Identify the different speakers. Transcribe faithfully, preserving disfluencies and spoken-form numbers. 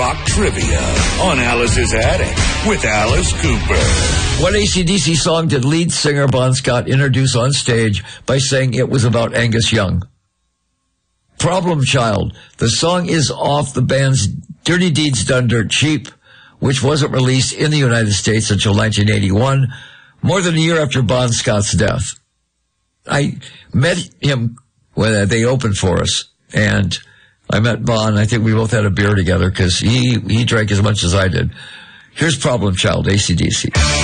Speaker 1: Rock Trivia on Alice's Attic with Alice Cooper.
Speaker 2: What A C D C song did lead singer Bon Scott introduce on stage by saying it was about Angus Young? Problem Child. The song is off the band's Dirty Deeds Done Dirt Cheap, which wasn't released in the United States until nineteen eighty-one, more than a year after Bon Scott's death. I met him when they opened for us, and I met Bon. I think we both had a beer together because he, he drank as much as I did. Here's Problem Child, A C D C.